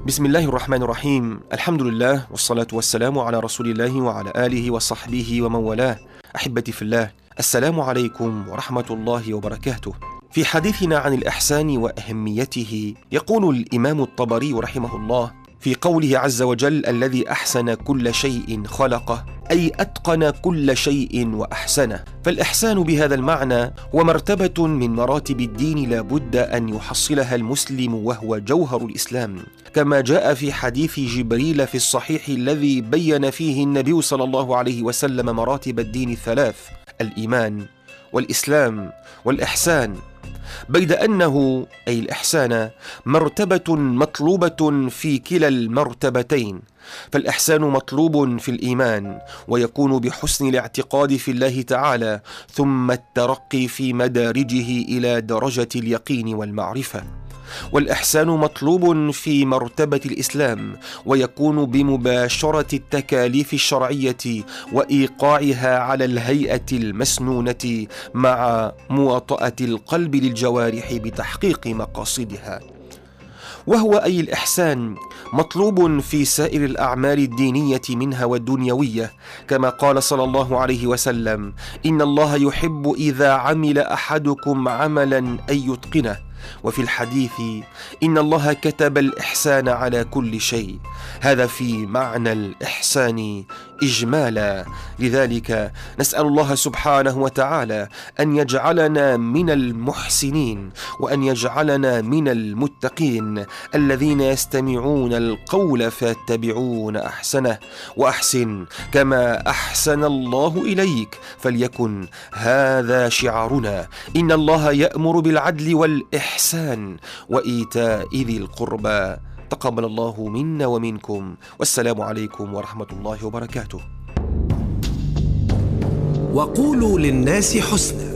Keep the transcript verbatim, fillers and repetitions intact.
بسم الله الرحمن الرحيم. الحمد لله والصلاة والسلام على رسول الله وعلى آله وصحبه ومن والاه. أحبتي في الله، السلام عليكم ورحمة الله وبركاته. في حديثنا عن الإحسان وأهميته يقول الإمام الطبري رحمه الله في قوله عز وجل: الذي أحسن كل شيء خلقه، أي أتقن كل شيء وأحسنه. فالإحسان بهذا المعنى هو مرتبة من مراتب الدين لا بد أن يحصلها المسلم، وهو جوهر الإسلام، كما جاء في حديث جبريل في الصحيح الذي بين فيه النبي صلى الله عليه وسلم مراتب الدين الثلاث: الإيمان والإسلام والإحسان، بيد أنه أي الإحسان مرتبة مطلوبة في كلا المرتبتين. فالإحسان مطلوب في الإيمان، ويكون بحسن الاعتقاد في الله تعالى، ثم الترقي في مدارجه إلى درجة اليقين والمعرفة. والإحسان مطلوب في مرتبة الإسلام، ويكون بمباشرة التكاليف الشرعية وإيقاعها على الهيئة المسنونة، مع مواطأة القلب للجوارح بتحقيق مقاصدها. وهو أي الإحسان مطلوب في سائر الأعمال الدينية منها والدنيوية، كما قال صلى الله عليه وسلم: إن الله يحب إذا عمل أحدكم عملا أن يتقنه. وفي الحديث: إن الله كتب الإحسان على كل شيء. هذا في معنى الإحسان إجمالا. لذلك نسأل الله سبحانه وتعالى أن يجعلنا من المحسنين، وأن يجعلنا من المتقين الذين يستمعون القول فيتبعون أحسنه. وأحسن كما أحسن الله إليك، فليكن هذا شعارنا. إن الله يأمر بالعدل والإحسان وإيتاء ذي القربى. تقبل الله منا ومنكم، والسلام عليكم ورحمة الله وبركاته. وقولوا للناس حسنا